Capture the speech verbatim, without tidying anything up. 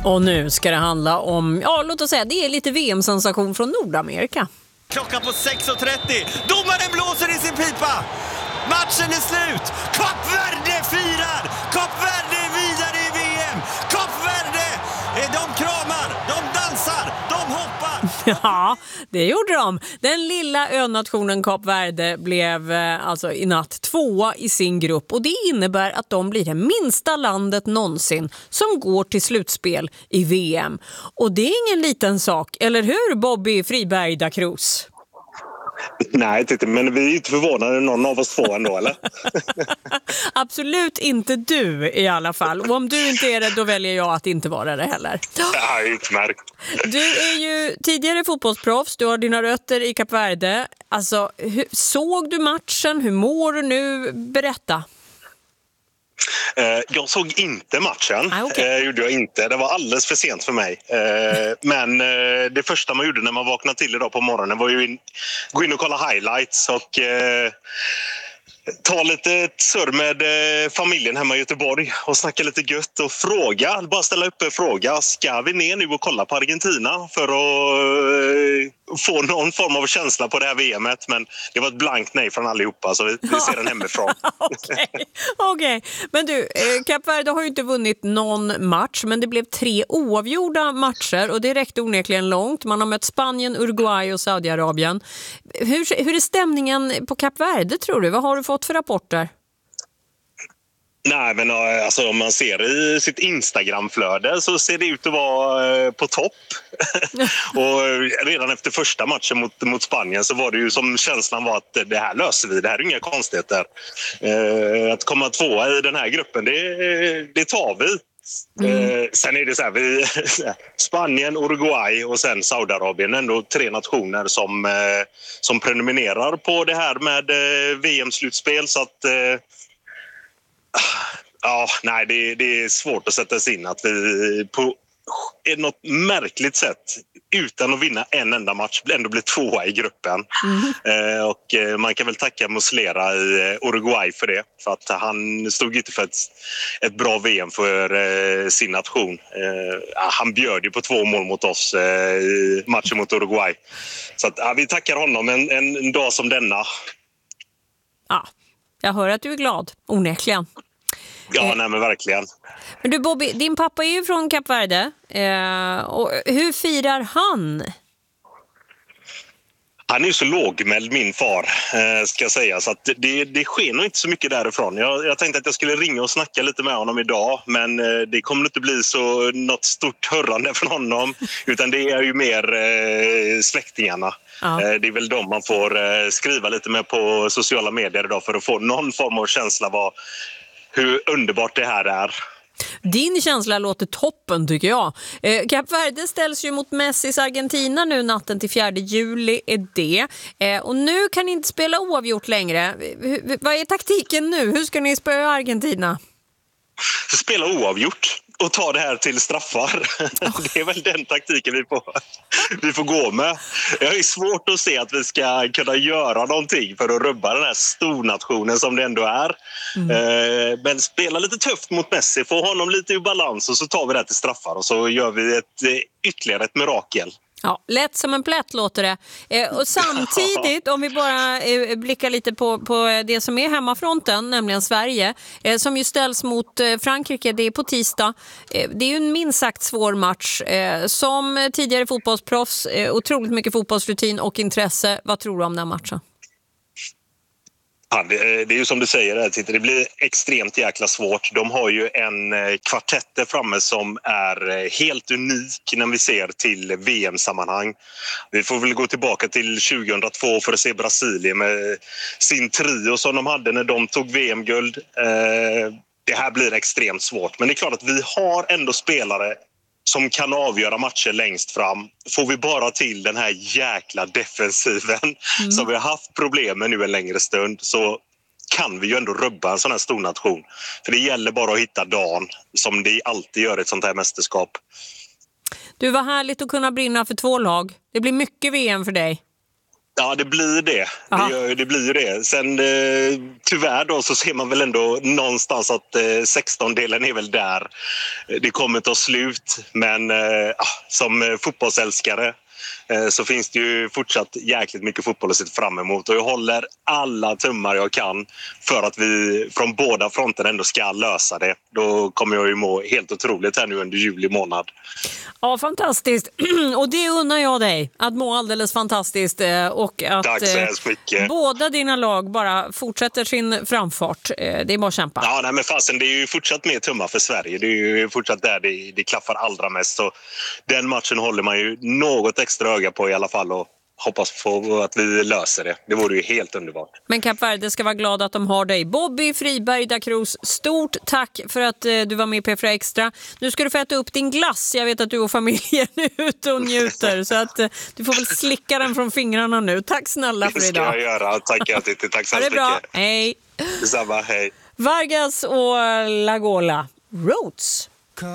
Och nu ska det handla om, ja låt oss säga, det är lite V M-sensation från Nordamerika. Klockan på sex och trettio. Domaren blåser i sin pipa. Matchen är slut. Kap Verde firar. Kap Verde är vidare i V M. Kap Verde, de kramar, de dansar, de hoppar. Ja, det gjorde de. Den lilla önationen Kap Verde blev eh, alltså i natt tvåa i sin grupp. Och det innebär att de blir det minsta landet någonsin som går till slutspel i V M. Och det är ingen liten sak, eller hur Bobby Friberg da Cruz? Nej, titta, men vi är inte förvånade någon av oss två ändå, eller? Absolut inte du i alla fall. Och om du inte är det, då väljer jag att inte vara det heller. Ja, utmärkt. Du är ju tidigare fotbollsproffs, du har dina rötter i Kap Verde. Alltså, hur, såg du matchen? Hur mår du nu? Berätta. Jag såg inte matchen, ah, okay. eh, gjorde jag inte. Det var alldeles för sent för mig. Eh, men eh, det första man gjorde när man vaknade till idag på morgonen var ju in, gå in och kolla highlights och eh, ta lite surr med eh, familjen hemma i Göteborg och snacka lite gött och fråga, bara ställa upp en fråga. Ska vi ner nu och kolla på Argentina för att eh, få någon form av känsla på det här V M:et? Men det var ett blankt nej från allihopa, så vi, vi ser den hemifrån. Okej, okay. okay. Men du, eh, Kap Verde har ju inte vunnit någon match, men det blev tre oavgjorda matcher och det räckte onekligen långt. Man har mött Spanien, Uruguay och Saudiarabien. Hur, hur är stämningen på Kap Verde, tror du? Vad har du fått för rapporter? Nej, men alltså, om man ser i sitt Instagramflöde så ser det ut att vara på topp. Och redan efter första matchen mot, mot Spanien så var det ju som känslan var att det här löser vi, det här är inga konstigheter. Eh, att komma tvåa i den här gruppen, det, det tar vi. Mm. Eh, sen är det så här, vi, Spanien, Uruguay och sen Saudiarabien, ändå tre nationer som, eh, som prenumererar på det här med eh, V M-slutspel, så att eh, ja, nej, det, det är svårt att sätta sig in att vi på något märkligt sätt utan att vinna en enda match ändå blir tvåa i gruppen. Mm. Eh, och eh, man kan väl tacka Muslera i eh, Uruguay för det, för att han stod inte för ett, ett bra V M för eh, sin nation. Eh, han bjöd ju på två mål mot oss eh, i matchen mot Uruguay. Så att, ja, vi tackar honom en, en dag som denna. Ja, jag hör att du är glad, onekligen. Ja, nej men verkligen. Men du Bobby, din pappa är ju från Kap Verde. Eh, och hur firar han? Han är ju så lågmäld, min far, eh, ska jag säga. Så att det, det sker nog inte så mycket därifrån. Jag, jag tänkte att jag skulle ringa och snacka lite med honom idag. Men eh, det kommer inte bli så något stort hörrande från honom. Utan det är ju mer eh, släktingarna. Ja. Eh, det är väl de man får eh, skriva lite med på sociala medier idag för att få någon form av känsla vad, hur underbart det här är. Din känsla låter toppen, tycker jag. Eh, Kap Verde ställs ju mot Messis Argentina nu natten till fjärde juli är det. Eh, och nu kan ni inte spela oavgjort längre. H- vad är taktiken nu? Hur ska ni spöa Argentina? Spela oavgjort och ta det här till straffar. Oh. Det är väl den taktiken vi får, vi får gå med. Jag är svårt att se att vi ska kunna göra någonting för att rubba den här stornationen som det ändå är. Mm. Men spela lite tufft mot Messi, få honom lite i balans och så tar vi det till straffar och så gör vi ett, ytterligare ett mirakel. Ja, lätt som en plätt låter det. Eh, och samtidigt, om vi bara eh, blickar lite på, på det som är hemmafronten, nämligen Sverige, eh, som ju ställs mot eh, Frankrike, det är på tisdag. Eh, det är ju en minst sagt svår match. Eh, som tidigare fotbollsproffs, eh, otroligt mycket fotbollsrutin och intresse. Vad tror du om den matchen? Ja, det, det är ju som du säger, det blir extremt jäkla svårt. De har ju en kvartett där framme som är helt unik när vi ser till V M-sammanhang. Vi får väl gå tillbaka till tjugohundratvå för att se Brasilien med sin trio som de hade när de tog V M-guld. Det här blir extremt svårt, men det är klart att vi har ändå spelare som kan avgöra matcher längst fram. Får vi bara till den här jäkla defensiven mm. som vi har haft problem med nu en längre stund, så kan vi ju ändå rubba en sån här stor nation. För det gäller bara att hitta dagen, som det alltid gör ett sånt här mästerskap. Du, var härligt att kunna brinna för två lag. Det blir mycket V M för dig. Ja, det blir det. Det, gör, det blir det. Sen eh, tyvärr då så ser man väl ändå någonstans att eh, sexton-delen är väl där. Det kommer ta slut, men eh, som fotbollsälskare eh, så finns det ju fortsatt jäkligt mycket fotboll att se fram emot. Och jag håller alla tummar jag kan för att vi från båda fronterna ändå ska lösa det. Då kommer jag ju må helt otroligt här nu under juli månad. Ja, fantastiskt. Och det unnar jag dig, att må alldeles fantastiskt och att Tack så hemskt mycket. Båda dina lag bara fortsätter sin framfart. Det är bara att kämpa. Ja, nej, men fasen, det är ju fortsatt mer tummar för Sverige. Det är ju fortsatt där det, det klaffar allra mest. Så den matchen håller man ju något extra öga på i alla fall och hoppas på att vi löser det. Det vore ju helt underbart. Men Kap Verde ska vara glad att de har dig. Bobby Friberg da Cruz, stort tack för att eh, du var med i P fyra Extra. Nu ska du få äta upp din glass. Jag vet att du och familjen är ute och njuter. Så att eh, du får väl slicka den från fingrarna nu. Tack snälla för idag. Det ska jag göra. Tack, Titti. Tack så mycket. Ha det bra. Hej. Detsamma. Hej. Vargas och Lagola. Roots.